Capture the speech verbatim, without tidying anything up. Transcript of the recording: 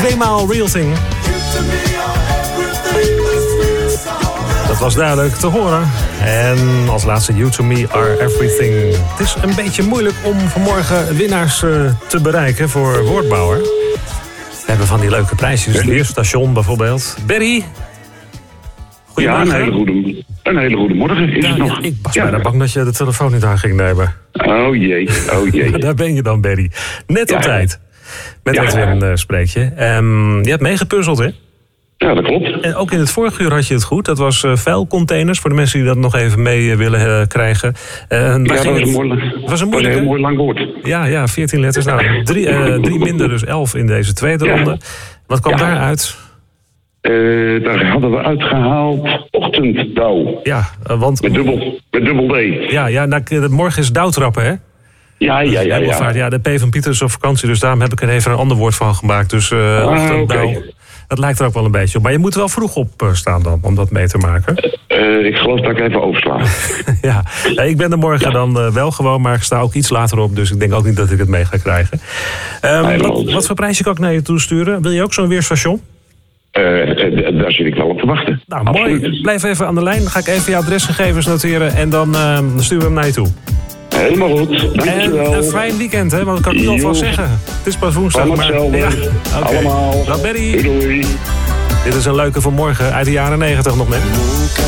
Tweemaal Real Thing. Dat was duidelijk te horen. En als laatste You To Me Are Everything. Het is een beetje moeilijk om vanmorgen winnaars uh, te bereiken voor Woordbouwer. We hebben van die leuke prijsjes. Het Leerstation bijvoorbeeld. Berry? Ja, een hele goede, een hele goede morgen is ja, het nog. Ja, ik was ja. bijna bang dat je de telefoon niet aan ging nemen. Oh jee, oh jee. Daar ben je dan, Berry. Net op ja, tijd. Met ja, Edwin ja. uh, spreek je. Um, je hebt meegepuzzeld, hè? Ja, dat klopt. En ook in het vorige uur had je het goed. Dat was uh, vuilcontainers, voor de mensen die dat nog even mee uh, willen uh, krijgen. Uh, ja, dat was een, mooi, was een, was een heel mooi lang woord. Ja, ja, veertien letters. Nou, drie, uh, drie minder, dus elf in deze tweede ja. ronde. Wat kwam ja. daaruit? Uh, daar hadden we uitgehaald ochtenddauw. Ja, uh, want... Met dubbel, met dubbel D. Ja, ja nou, morgen is dauwtrappen, hè? Ja, ja, ja. Ja, ja de P van Pieter is op vakantie, dus daarom heb ik er even een ander woord van gemaakt. Dus uh, ah, ochtenddauw, okay. Dat lijkt er ook wel een beetje op. Maar je moet er wel vroeg op uh, staan dan, om dat mee te maken. Uh, ik geloof dat ik even oversla. ja, ik ben er morgen ja. dan uh, wel gewoon, maar ik sta ook iets later op. Dus ik denk ook niet dat ik het mee ga krijgen. Um, wat, wat voor prijsje kan ik naar je toe sturen? Wil je ook zo'n weerstation? Uh, daar zit ik wel op te wachten. Nou, Absoluut. Mooi. Blijf even aan de lijn. Dan ga ik even je adresgegevens noteren en dan uh, sturen we hem naar je toe. Helemaal goed, dankjewel. En een fijn weekend, hè? Want dat kan ik nu alvast zeggen. Het is pas woensdag. Maar... Ja. Okay. Allemaal. Dag Berry. Doei, doei. Dit is een leuke van morgen uit de jaren negentig nog net.